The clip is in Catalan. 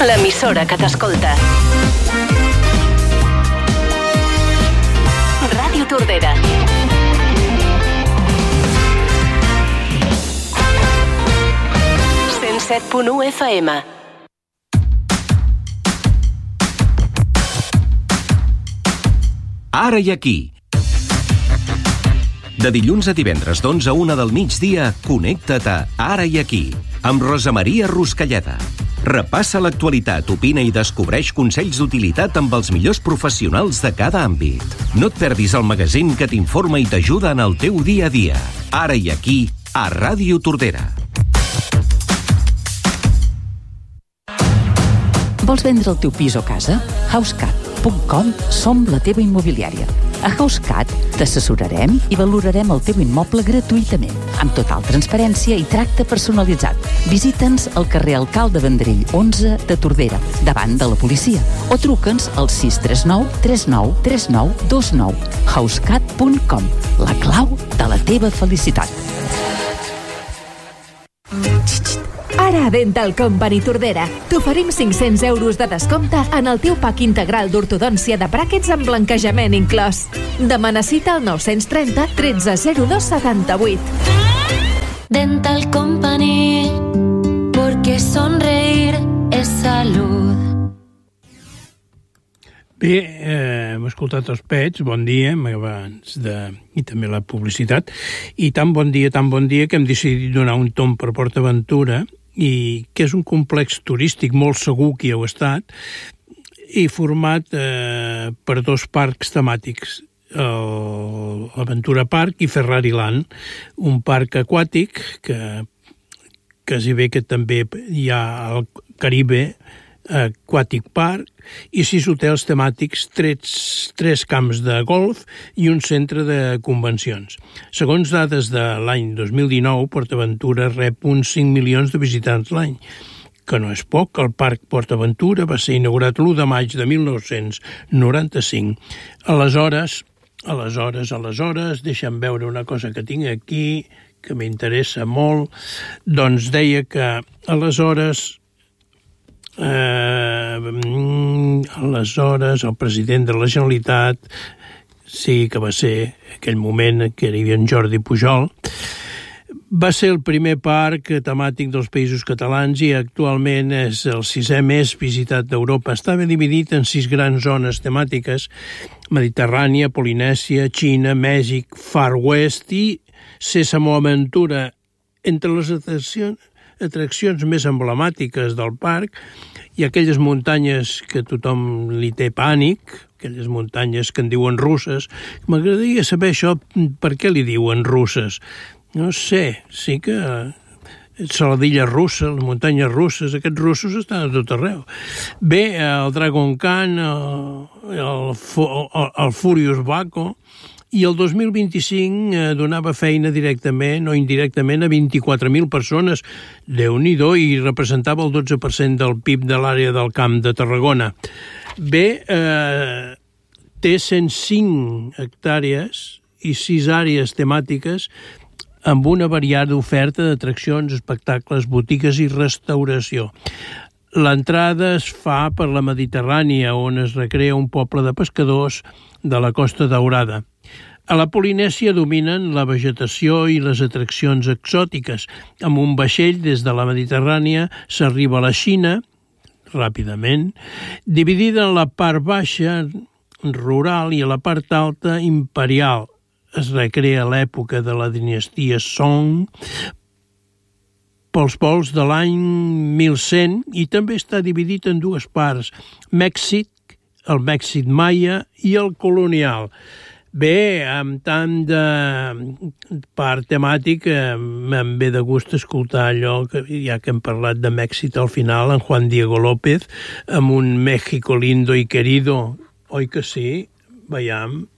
L'emissora que t'escolta. Ràdio Tordera. .107.1 FM. Ara i aquí. De dilluns a divendres d'11 a 1 del migdia, connecta't a Ara i aquí, amb Rosa Maria Ruscalleda. Repassa l'actualitat, opina i descobreix consells d'utilitat amb els millors professionals de cada àmbit. No et perdis el magazín que t'informa i t'ajuda en el teu dia a dia. Ara i aquí, a Ràdio Tordera. Vols vendre el teu pis o casa? Housecat.com som la teva immobiliària. A Housecat t'assessorarem i valorarem el teu immoble gratuïtament, amb total transparència i tracte personalitzat. Visita'ns al carrer Alcalde Vendrell 11 de Tordera, davant de la policia, o truca'ns al 639 39 39 29. Housecat.com, la clau de la teva felicitat. Ara a Dental Company Tordera t'oferim 500 euros de descompte en el teu pack integral d'ortodòncia de bràquets amb blanquejament inclòs. Demana cita al 930 13 02 78. Dental Company, porque sonreír es salud. Bé, hem escoltat els pets, bon dia, abans i també la publicitat, i tan bon dia que hem decidit donar un tomb per PortAventura, i que és un complex turístic molt segur que hi heu estat, i format per dos parcs temàtics, l'Aventura Park i Ferrari Land, un parc aquàtic que quasi bé que també hi ha al Caribe Aquatic Park, i 6 hotels temàtics, 3 camps de golf i un centre de convencions. Segons dades de l'any 2019, PortAventura rep uns 5 milions de visitants l'any, que no és poc. El Parc PortAventura va ser inaugurat l'1 de maig de 1995. Aleshores, deixa'm veure una cosa que tinc aquí, que m'interessa molt. Doncs deia que aleshores el president de la Generalitat, sí que va ser aquell moment que hi havia en Jordi Pujol, va ser el primer parc temàtic dels Països Catalans i actualment és el 6è més visitat d'Europa. Estava dividit en 6 grans zones temàtiques: Mediterrània, Polinèsia, Xina, Mèxic, Far West i Sésamo Aventura. Entre les atraccions més emblemàtiques del parc i aquelles muntanyes que tothom li té pànic, aquelles muntanyes que en diuen russes. M'agradaria saber això, per què li diuen russes? No sé, sí que Saladilla russa, les muntanyes russes, aquests russos estan a tot arreu. Bé, el Dragon Khan, el Furious Baco, i el 2025 donava feina directament o indirectament a 24.000 persones, Déu-n'hi-do, i representava el 12% del PIB de l'àrea del Camp de Tarragona. Bé, té 105 hectàrees i 6 àrees temàtiques amb una variada oferta d'atraccions, espectacles, botigues i restauració. L'entrada es fa per la Mediterrània, on es recrea un poble de pescadors de la Costa Daurada. A la Polinèsia dominen la vegetació i les atraccions exòtiques. Amb un vaixell des de la Mediterrània s'arriba a la Xina, ràpidament, dividida en la part baixa, rural, i a la part alta, imperial. Es recrea l'època de la dinastia Song pels vols de l'any 1100 i també està dividit en 2 parts, Mèxic, el Mèxic maia i el colonial. Bé, amb tant de part temàtica, em ve de gust escoltar allò, que ja que hem parlat de Mèxic al final, en Juan Diego López, amb un México lindo y querido. Oi que sí? Veiem.